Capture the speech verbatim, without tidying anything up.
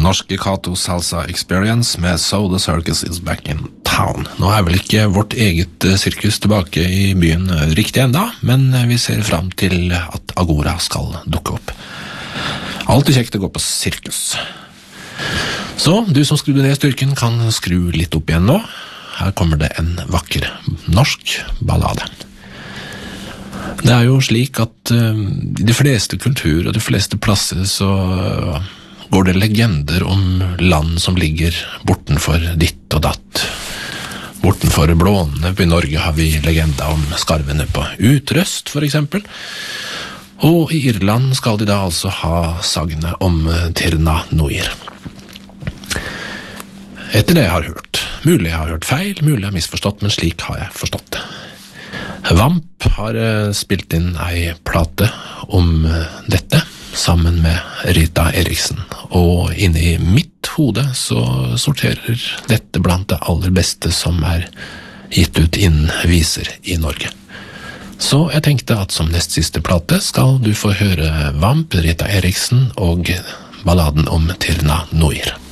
norske Kato Salsa Experience med So the Circus is back in town. Nå er vel ikke vårt eget sirkus tilbake i byen riktig enda, men vi ser fram til at Agora skal dukke opp. Alltid kjekt å gå på sirkus. Så, du som skrudde ned styrken kan skru litt opp igjen nå. Her kommer det en vakker norsk ballade. Det er jo slik at uh, i de fleste kulturer og de fleste plasser så uh, går det legender om land som ligger bortenfor ditt og datt. Bortenfor blåene. I Norge har vi legenda om skarvene på Utrøst, for eksempel. Og i Irland skal de da altså ha sagnet om Tirna Noir. Etter det jeg har hørt. Mulig jeg har hørt feil, mulig jeg har misforstått, men slik har jeg forstått det. Vamp har spilt inn ei plate om dette, sammen med Rita Eriksen, og inne i mitt hode så sorterer dette blant det aller beste som er gitt ut innen viser i Norge. Så jeg tenkte at som nest siste plate skal du få høre Vamp, Rita Eriksen og balladen om Tirna Noir.